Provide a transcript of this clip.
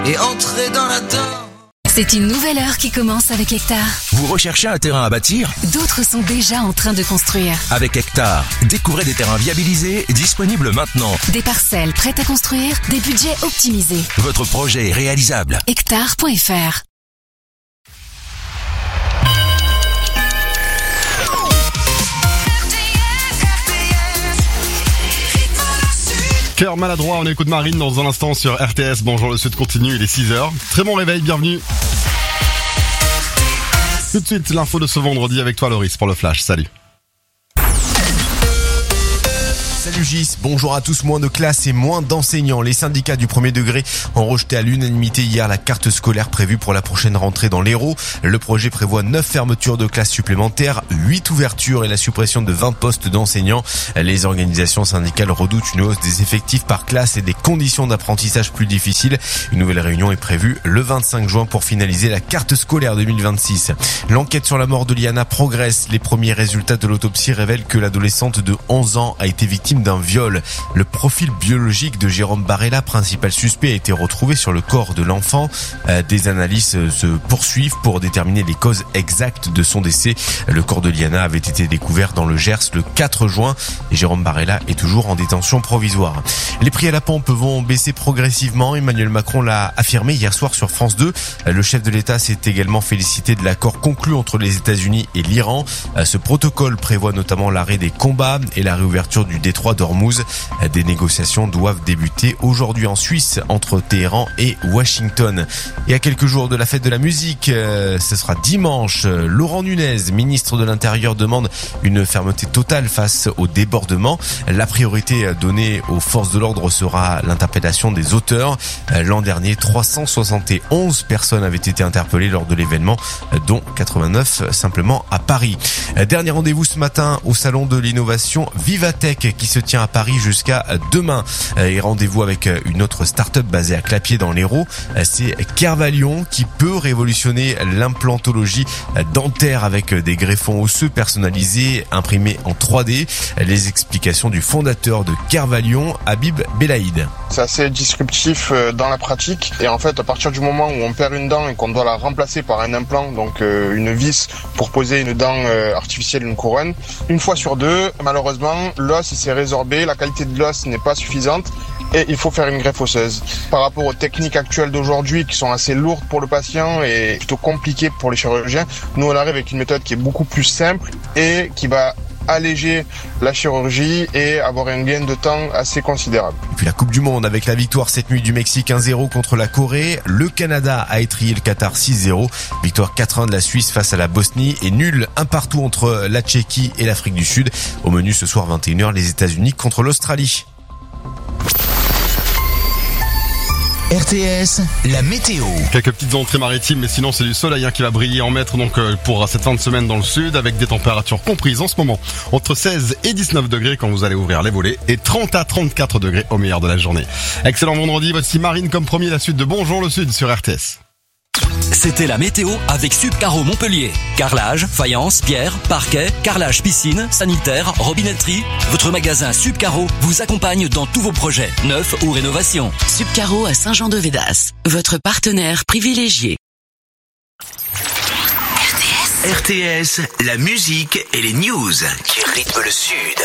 et entrer dans la danse. C'est une nouvelle heure qui commence avec Hectare. Vous recherchez un terrain à bâtir ? D'autres sont déjà en train de construire. Avec Hectare, découvrez des terrains viabilisés, disponibles maintenant. Des parcelles prêtes à construire, des budgets optimisés. Votre projet est réalisable. Hectare.fr. Cœur maladroit, on écoute Marine dans un instant sur RTS. Bonjour, le Sud continue, il est 6h. Très bon réveil, bienvenue. Tout de suite, l'info de ce vendredi avec toi Loris pour le Flash, salut. Salut Gis, bonjour à tous. Moins de classes et moins d'enseignants. Les syndicats du premier degré ont rejeté à l'unanimité hier la carte scolaire prévue pour la prochaine rentrée dans l'Hérault. Le projet prévoit 9 fermetures de classes supplémentaires, 8 ouvertures et la suppression de 20 postes d'enseignants. Les organisations syndicales redoutent une hausse des effectifs par classe et des conditions d'apprentissage plus difficiles. Une nouvelle réunion est prévue le 25 juin pour finaliser la carte scolaire 2026. L'enquête sur la mort de Liana progresse. Les premiers résultats de l'autopsie révèlent que l'adolescente de 11 ans a été victime d'un viol. Le profil biologique de Jérôme Barella, principal suspect, a été retrouvé sur le corps de l'enfant. Des analyses se poursuivent pour déterminer les causes exactes de son décès. Le corps de Liana avait été découvert dans le Gers le 4 juin et Jérôme Barella est toujours en détention provisoire. Les prix à la pompe vont baisser progressivement. Emmanuel Macron l'a affirmé hier soir sur France 2. Le chef de l'État s'est également félicité de l'accord conclu entre les États-Unis et l'Iran. Ce protocole prévoit notamment l'arrêt des combats et la réouverture du détroit d'Ormuz. Des négociations doivent débuter aujourd'hui en Suisse entre Téhéran et Washington. Et à quelques jours de la fête de la musique, ce sera dimanche. Laurent Nunez, ministre de l'Intérieur, demande une fermeté totale face au débordement. La priorité donnée aux forces de l'ordre sera l'interpellation des auteurs. L'an dernier, 371 personnes avaient été interpellées lors de l'événement, dont 89 simplement à Paris. Dernier rendez-vous ce matin au salon de l'innovation Vivatech qui se tient à Paris jusqu'à demain. Et rendez-vous avec une autre start-up basée à Clapiers dans l'Hérault. C'est Kervalion qui peut révolutionner l'implantologie dentaire avec des greffons osseux personnalisés imprimés en 3D. Les explications du fondateur de Kervalion, Habib Belaïd. C'est assez disruptif dans la pratique et en fait à partir du moment où on perd une dent et qu'on doit la remplacer par un implant, donc une vis pour poser une dent artificielle, une couronne, une fois sur deux, malheureusement l'os s'est résorbé, la qualité de l'os n'est pas suffisante et il faut faire une greffe osseuse. Par rapport aux techniques actuelles d'aujourd'hui qui sont assez lourdes pour le patient et plutôt compliquées pour les chirurgiens, nous on arrive avec une méthode qui est beaucoup plus simple et qui va alléger la chirurgie et avoir un gain de temps assez considérable. Et puis la Coupe du Monde avec la victoire cette nuit du Mexique 1-0 contre la Corée. Le Canada a étrillé le Qatar 6-0. Victoire 4-1 de la Suisse face à la Bosnie et nul 1-1 entre la Tchéquie et l'Afrique du Sud. Au menu ce soir 21h, les États-Unis contre l'Australie. RTS, la météo. Quelques petites entrées maritimes, mais sinon c'est du soleil qui va briller en maître donc pour cette fin de semaine dans le sud, avec des températures comprises en ce moment entre 16 et 19 degrés quand vous allez ouvrir les volets et 30 à 34 degrés au meilleur de la journée. Excellent vendredi, voici Marine comme premier, la suite de Bonjour le Sud sur RTS. C'était la météo avec Subcaro Montpellier. Carrelage, faïence, pierre, parquet, carrelage piscine, sanitaire, robinetterie. Votre magasin Subcaro vous accompagne dans tous vos projets, neufs ou rénovations. Subcaro à Saint-Jean-de-Védas, votre partenaire privilégié. RTS, la musique et les news qui rythment le Sud.